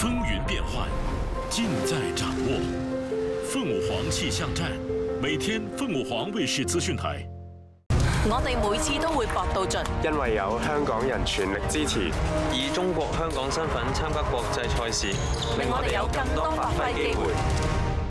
风云变幻，尽在掌握。凤舞凰气象站，每天凤舞凰衛視資訊台。 我哋每次都會搏到盡， 因為有香港人全力支持， 以中國香港身份參加國際賽事， 令我哋有更多發揮機會。